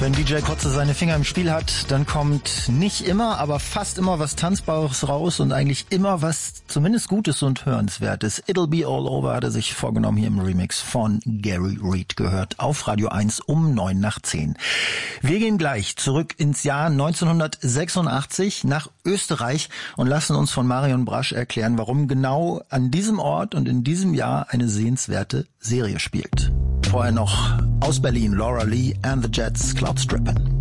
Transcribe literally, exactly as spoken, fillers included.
Wenn D J Kotze seine Finger im Spiel hat, dann kommt nicht immer, aber fast immer was Tanzbares raus und eigentlich immer was zumindest Gutes und Hörenswertes. It'll Be All Over hat er sich vorgenommen, hier im Remix von Gary Reed gehört, auf Radio eins um neun nach zehn. Wir gehen gleich zurück ins Jahr neunzehnhundertsechsundachtzig nach Österreich und lassen uns von Marion Brasch erklären, warum genau an diesem Ort und in diesem Jahr eine sehenswerte Serie spielt. Vorher noch aus Berlin, Laura Lee and the Jets, Cloud Strippin'.